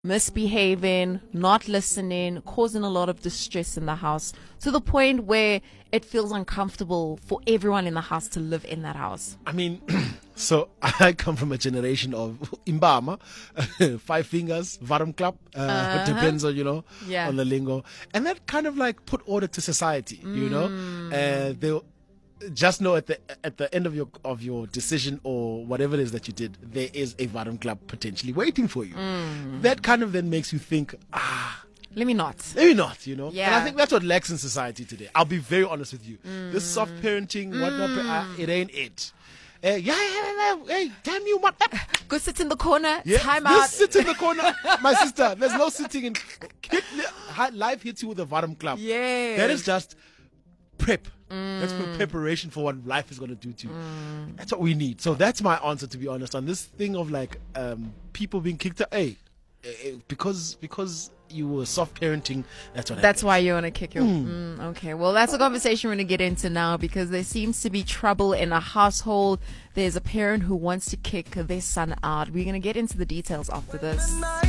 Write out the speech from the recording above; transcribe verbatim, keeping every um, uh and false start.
misbehaving, not listening, causing a lot of distress in the house to the point where it feels uncomfortable for everyone in the house to live in that house? I mean, so I come from a generation of Imbama, five fingers, Varum Club, uh, Uh-huh. it depends on, you know, Yeah. on the lingo. And that kind of like put order to society, you know. Uh, they just know at the at the end of your of your decision or whatever it is that you did, there is a Varum Club potentially waiting for you. That kind of then makes you think, ah, Let me not. maybe not, you know. And Yeah. I think that's what lacks in society today. I'll be very honest with you. This soft parenting, whatnot, uh, it ain't it. Uh, yeah, yeah, yeah, yeah, hey, damn you, what? Go sit in the corner. Yeah, Time just out. sit in the corner, my sister. There's no sitting in. Hit, life hits you with a Varum Club. Yes. That is just prep. That's for preparation for what life is going to do to you. That's what we need. So that's my answer, to be honest, on this thing of like um, people being kicked out. Hey, eh, because because you were soft parenting. That's what. That's happened. why you want to kick your. Mm, okay, well, that's a conversation we're going to get into now because there seems to be trouble in a household. There's a parent who wants to kick their son out. We're going to get into the details after this.